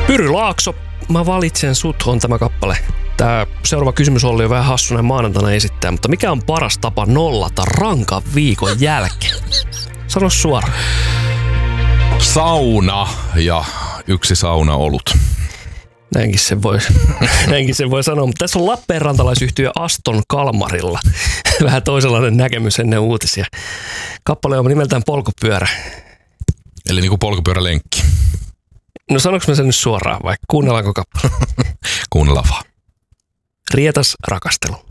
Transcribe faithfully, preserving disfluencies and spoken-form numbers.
Pyry Laakso, mä valitsen sut, on tämä kappale. Tää seuraava kysymys oli jo vähän hassunen maanantaina esittää, mutta mikä on paras tapa nollata rankan viikon jälkeen? Sano suoraan. Sauna ja yksi saunaolut. Näinkin sen voi, näinkin sen voi sanoa, mutta tässä on Lappeenrantalaisyhtiö Aston Kalmarilla. Vähän toisenlainen näkemys ennen uutisia. Kappale on nimeltään Polkupyörä. Eli niinku polkupyörälenkki. No sanoinko mä sen nyt suoraan vai kuunnellaanko kappale? Kuunnellaan vaan. Rietas rakastelu.